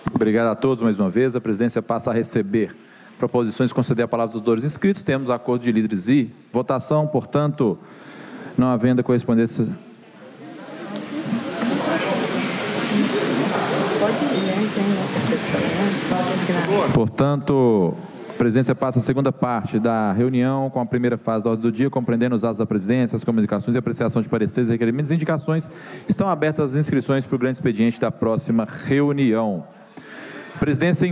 Obrigado a todos mais uma vez. A presidência passa a receber proposições de conceder a palavra aos autores inscritos. Temos acordo de líderes e votação, portanto, não havendo correspondência. Portanto, a presidência passa a segunda parte da reunião com a primeira fase da ordem do dia, compreendendo os atos da presidência, as comunicações e apreciação de pareceres, requerimentos e indicações. Estão abertas as inscrições para o grande expediente da próxima reunião. Presidência...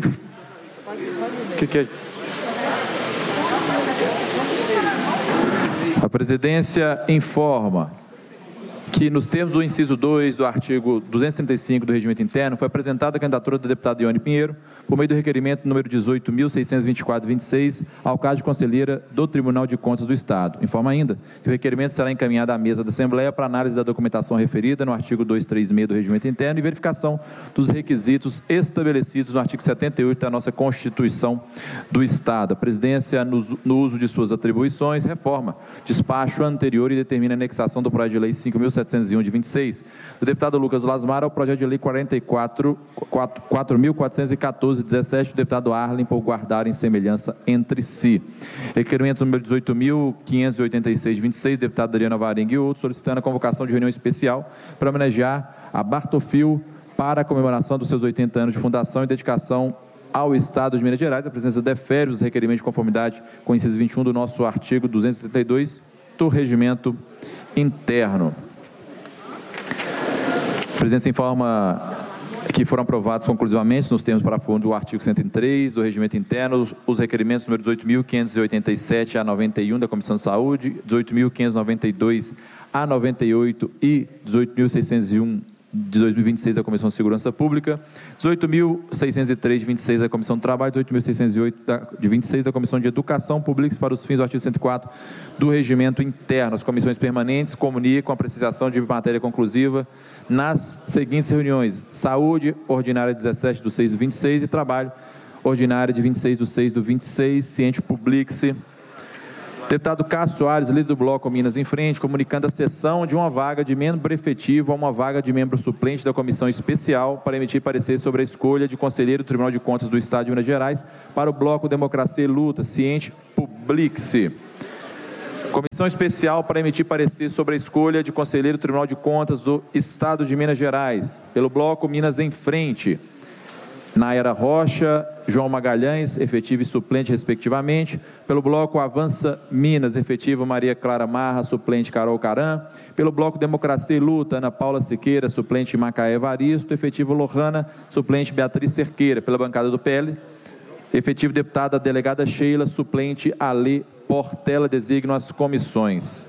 A presidência informa que, nos termos do inciso 2 do artigo 235 do Regimento Interno, foi apresentada a candidatura da deputada Ione Pinheiro, por meio do requerimento número 18.624/26, ao caso de conselheira do Tribunal de Contas do Estado. Informa ainda que o requerimento será encaminhado à mesa da Assembleia para análise da documentação referida no artigo 236 do Regimento Interno e verificação dos requisitos estabelecidos no artigo 78 da nossa Constituição do Estado. A presidência, no uso de suas atribuições, reforma despacho anterior e determina a anexação do projeto de lei 5.701 de 26, do deputado Lucas Lasmar, ao projeto de lei 4.414 de 17, do deputado Arlen, por guardarem semelhança entre si. Requerimento número 18.586 de 26, deputado Adriana Varenga e outros, solicitando a convocação de reunião especial para homenagear a Bartolfil para a comemoração dos seus 80 anos de fundação e dedicação ao Estado de Minas Gerais. A presidência defere os requerimentos de conformidade com o inciso 21 do nosso artigo 232 do Regimento Interno. A presidência informa que foram aprovados conclusivamente, nos termos para fundo do artigo 103 do Regimento Interno, os requerimentos número 18.587 a 91 da Comissão de Saúde, 18.592 a 98 e 18.601 de 2026 da Comissão de Segurança Pública, 18.603 de 26 da Comissão do Trabalho, 18.608 de 26 da Comissão de Educação Pública para os fins do artigo 104 do Regimento Interno. As comissões permanentes comunicam a apreciação de matéria conclusiva nas seguintes reuniões: Saúde, ordinária 17 do 6 do 26 e Trabalho, ordinária de 26 do 6 do 26, Ciente Publique-se. Deputado Cássio Soares, líder do bloco Minas em Frente, comunicando a cessão de uma vaga de membro efetivo a uma vaga de membro suplente da Comissão Especial para emitir parecer sobre a escolha de conselheiro do Tribunal de Contas do Estado de Minas Gerais para o bloco Democracia e Luta, Ciente Publique-se. Comissão Especial para emitir parecer sobre a escolha de conselheiro do Tribunal de Contas do Estado de Minas Gerais, pelo bloco Minas em Frente, Nayara Rocha, João Magalhães, efetivo e suplente, respectivamente. Pelo bloco Avança Minas, efetivo Maria Clara Marra, suplente Carol Caram. Pelo bloco Democracia e Luta, Ana Paula Siqueira, suplente Macaé Evaristo, efetivo Lohana, suplente Beatriz Cerqueira. Pela bancada do PL, efetivo deputada delegada Sheila, suplente Ale Portela. Designam as comissões.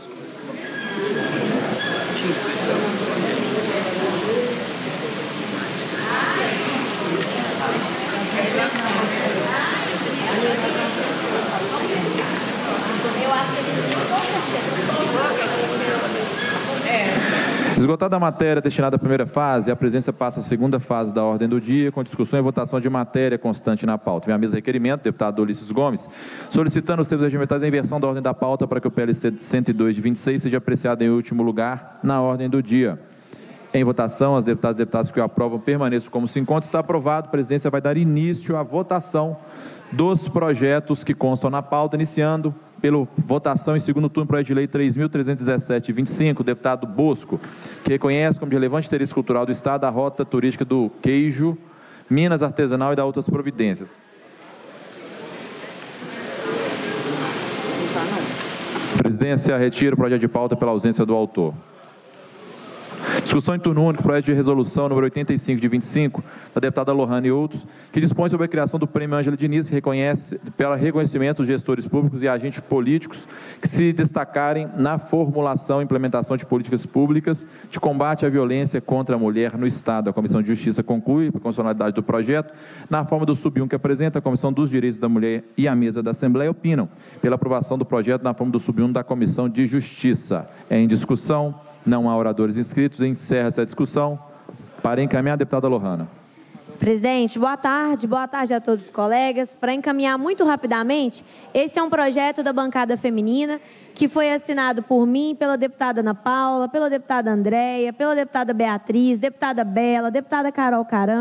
Esgotada a matéria destinada à primeira fase, a presidência passa à segunda fase da ordem do dia, com discussão e votação de matéria constante na pauta. Vem à mesa requerimento, deputado Ulisses Gomes, solicitando os termos regimentais a inversão da ordem da pauta para que o PLC 102 de 26 seja apreciado em último lugar na ordem do dia. Em votação, as deputadas e deputados que o aprovam permaneçam como se encontra. Está aprovado. A presidência vai dar início à votação dos projetos que constam na pauta, iniciando pela votação em segundo turno, projeto de lei 3.317/25, deputado Bosco, que reconhece como de relevante interesse cultural do Estado a rota turística do queijo, Minas artesanal e da outras providências. A presidência retira o projeto de pauta pela ausência do autor. Discussão em turno único, projeto de resolução número 85 de 25, da deputada Lohana e outros, que dispõe sobre a criação do Prêmio Ângela Diniz, que reconhece, pelo reconhecimento dos gestores públicos e agentes políticos que se destacarem na formulação e implementação de políticas públicas de combate à violência contra a mulher no Estado. A Comissão de Justiça conclui a constitucionalidade do projeto na forma do sub-1 que apresenta. A Comissão dos Direitos da Mulher e a mesa da Assembleia opinam pela aprovação do projeto na forma do sub-1 da Comissão de Justiça. É em discussão. Não há oradores inscritos. Encerra essa discussão. Para encaminhar, a deputada Lohana. Presidente, boa tarde a todos os colegas. Para encaminhar muito rapidamente, esse é um projeto da bancada feminina que foi assinado por mim, pela deputada Ana Paula, pela deputada Andréia, pela deputada Beatriz, deputada Bela, deputada Carol Caram,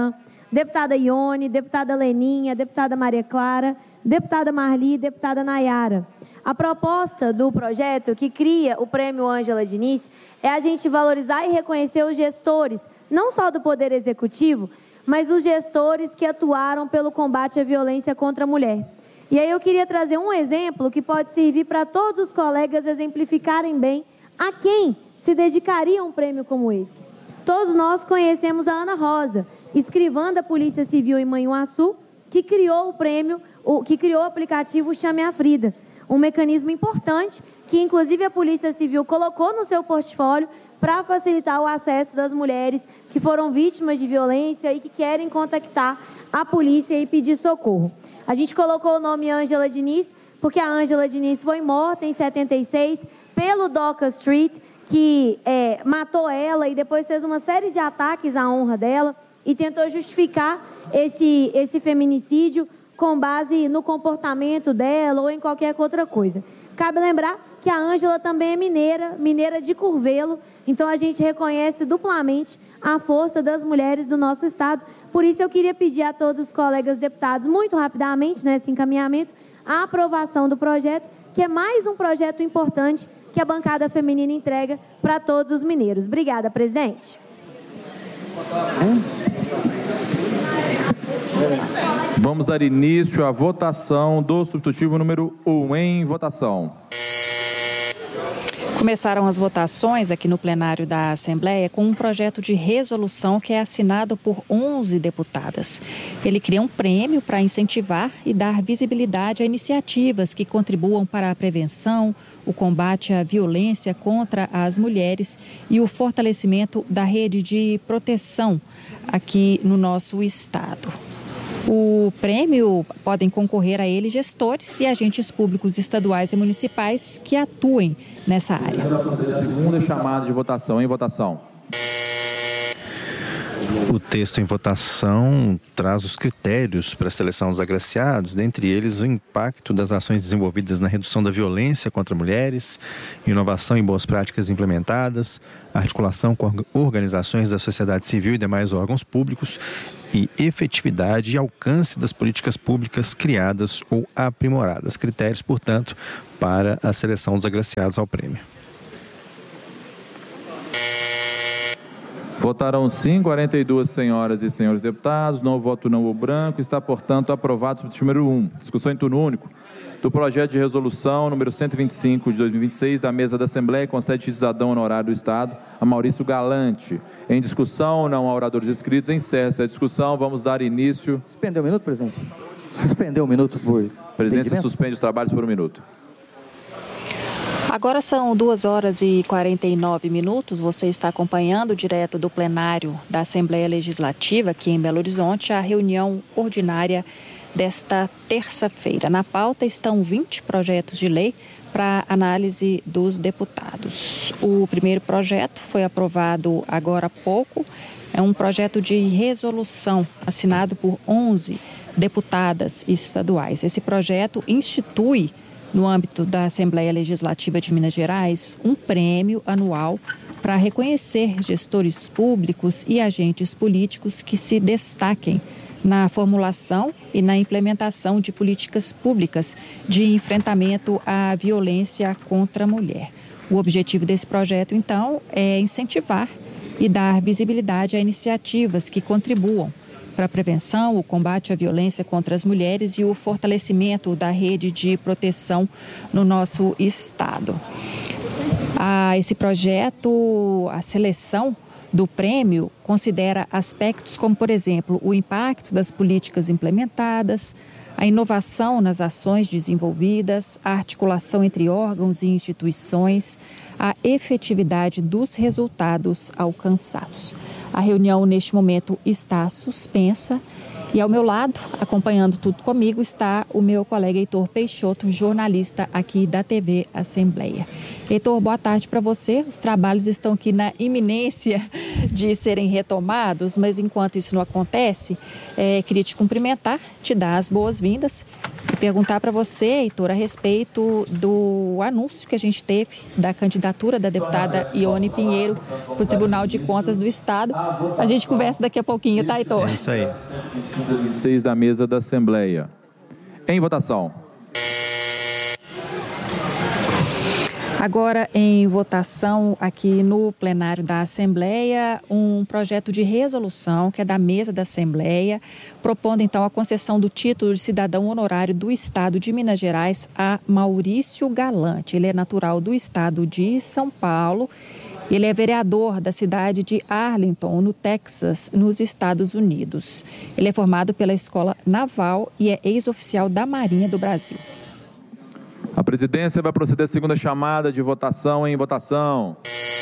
deputada Ione, deputada Leninha, deputada Maria Clara, deputada Marli, deputada Nayara. A proposta do projeto que cria o Prêmio Ângela Diniz é a gente valorizar e reconhecer os gestores, não só do Poder Executivo, mas os gestores que atuaram pelo combate à violência contra a mulher. E aí eu queria trazer um exemplo que pode servir para todos os colegas exemplificarem bem a quem se dedicaria um prêmio como esse. Todos nós conhecemos a Ana Rosa, escrivã da Polícia Civil em Manhuaçu, que criou o prêmio, que criou o aplicativo Chame a Frida, um mecanismo importante que, inclusive, a Polícia Civil colocou no seu portfólio para facilitar o acesso das mulheres que foram vítimas de violência e que querem contactar a polícia e pedir socorro. A gente colocou o nome Ângela Diniz porque a Ângela Diniz foi morta em 76 pelo Doca Street, que matou ela e depois fez uma série de ataques à honra dela e tentou justificar esse feminicídio com base no comportamento dela ou em qualquer outra coisa. Cabe lembrar que a Ângela também é mineira de Curvelo, então a gente reconhece duplamente a força das mulheres do nosso estado. Por isso eu queria pedir a todos os colegas deputados, muito rapidamente, nesse encaminhamento, a aprovação do projeto, que é mais um projeto importante que a bancada feminina entrega para todos os mineiros. Obrigada, presidente. Vamos dar início à votação do substitutivo número 1. Em votação. Começaram as votações aqui no plenário da Assembleia com um projeto de resolução que é assinado por 11 deputadas. Ele cria um prêmio para incentivar e dar visibilidade a iniciativas que contribuam para a prevenção, o combate à violência contra as mulheres e o fortalecimento da rede de proteção aqui no nosso estado. O prêmio podem concorrer a ele gestores e agentes públicos estaduais e municipais que atuem nessa área. Segunda chamada de votação. Em votação. O texto em votação traz os critérios para a seleção dos agraciados, dentre eles o impacto das ações desenvolvidas na redução da violência contra mulheres, inovação em boas práticas implementadas, articulação com organizações da sociedade civil e demais órgãos públicos e efetividade e alcance das políticas públicas criadas ou aprimoradas. Critérios, portanto, para a seleção dos agraciados ao prêmio. Votaram sim, 42 senhoras e senhores deputados. Não voto não ou branco. Está, portanto, aprovado o substitutivo número 1. Discussão em turno único do projeto de resolução número 125 de 2026 da mesa da Assembleia concede de cidadão honorário do Estado a Maurício Galante. Em discussão, não há oradores inscritos. Encerra-se a discussão. Vamos dar início. Suspendeu um minuto, presidente? Suspendeu um minuto por... A presidência suspende os trabalhos por um minuto. Agora são 2h49. Você está acompanhando direto do plenário da Assembleia Legislativa, aqui em Belo Horizonte, a reunião ordinária desta terça-feira. Na pauta estão 20 projetos de lei para análise dos deputados. O primeiro projeto foi aprovado agora há pouco. É um projeto de resolução assinado por 11 deputadas estaduais. Esse projeto institui, no âmbito da Assembleia Legislativa de Minas Gerais, um prêmio anual para reconhecer gestores públicos e agentes políticos que se destaquem na formulação e na implementação de políticas públicas de enfrentamento à violência contra a mulher. O objetivo desse projeto, então, é incentivar e dar visibilidade a iniciativas que contribuam para a prevenção, o combate à violência contra as mulheres e o fortalecimento da rede de proteção no nosso estado. Esse projeto, a seleção do prêmio, considera aspectos como, por exemplo, o impacto das políticas implementadas, a inovação nas ações desenvolvidas, a articulação entre órgãos e instituições, a efetividade dos resultados alcançados. A reunião, neste momento, está suspensa e, ao meu lado, acompanhando tudo comigo, está o meu colega Heitor Peixoto, jornalista aqui da TV Assembleia. Heitor, boa tarde para você. Os trabalhos estão aqui na iminência de serem retomados, mas enquanto isso não acontece, queria te cumprimentar, te dar as boas-vindas e perguntar para você, Heitor, a respeito do anúncio que a gente teve da candidatura da deputada Ione Pinheiro para o Tribunal de Contas do Estado. A gente conversa daqui a pouquinho, tá, Heitor? É isso aí. 26 da mesa da Assembleia. Em votação. Agora, em votação aqui no plenário da Assembleia, um projeto de resolução que é da mesa da Assembleia, propondo então a concessão do título de cidadão honorário do Estado de Minas Gerais a Maurício Galante. Ele é natural do Estado de São Paulo. Ele é vereador da cidade de Arlington, no Texas, nos Estados Unidos. Ele é formado pela Escola Naval e é ex-oficial da Marinha do Brasil. A presidência vai proceder à segunda chamada de votação em votação.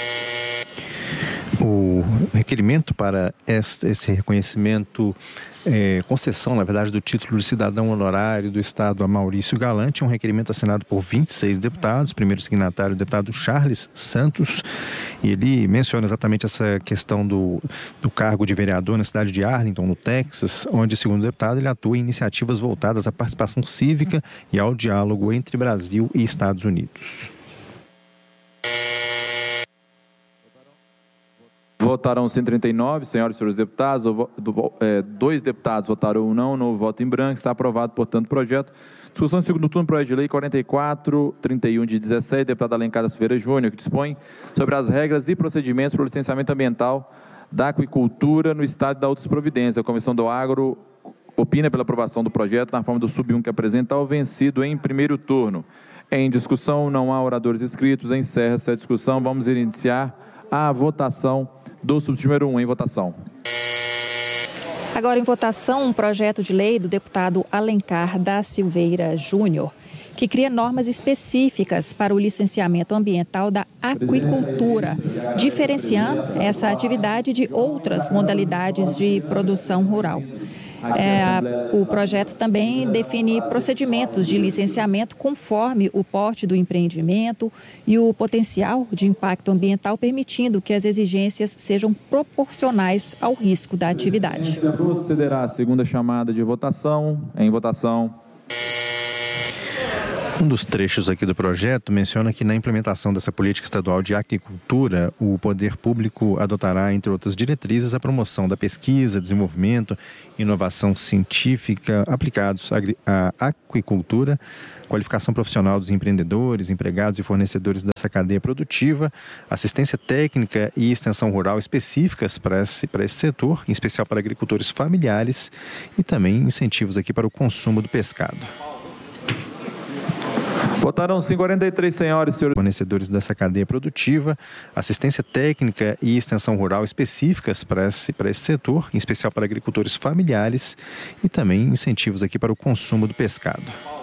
O requerimento para esse reconhecimento, concessão, na verdade, do título de cidadão honorário do Estado a Maurício Galante, é um requerimento assinado por 26 deputados, primeiro signatário o deputado Charles Santos, e ele menciona exatamente essa questão do cargo de vereador na cidade de Arlington, no Texas, onde, segundo o deputado, ele atua em iniciativas voltadas à participação cívica e ao diálogo entre Brasil e Estados Unidos. Votaram 139, senhoras e senhores deputados. 2 deputados votaram não, novo voto em branco. Está aprovado, portanto, o projeto. Discussão em segundo turno, projeto de lei 4431 de 17, deputado Alencar da Silveira Júnior, que dispõe sobre as regras e procedimentos para o licenciamento ambiental da aquicultura no estado e da outras providências. A Comissão do Agro opina pela aprovação do projeto na forma do sub-1 que apresenta ao vencido em primeiro turno. Em discussão, não há oradores inscritos. Encerra-se a discussão. Vamos iniciar a votação do subnúmero 1 em votação. Agora em votação, um projeto de lei do deputado Alencar da Silveira Júnior, que cria normas específicas para o licenciamento ambiental da aquicultura, diferenciando essa atividade de outras modalidades de produção rural. O projeto também define procedimentos de licenciamento conforme o porte do empreendimento e o potencial de impacto ambiental, permitindo que as exigências sejam proporcionais ao risco da atividade. Procederá a segunda chamada de votação. Em votação. Um dos trechos aqui do projeto menciona que na implementação dessa política estadual de aquicultura, o poder público adotará, entre outras diretrizes, a promoção da pesquisa, desenvolvimento, inovação científica aplicados à aquicultura, qualificação profissional dos empreendedores, empregados e fornecedores dessa cadeia produtiva, assistência técnica e extensão rural específicas para esse setor, em especial para agricultores familiares, e também incentivos aqui para o consumo do pescado. Votaram 43 senhoras e senhores. Fornecedores dessa cadeia produtiva, assistência técnica e extensão rural específicas para esse setor, em especial para agricultores familiares, e também incentivos aqui para o consumo do pescado.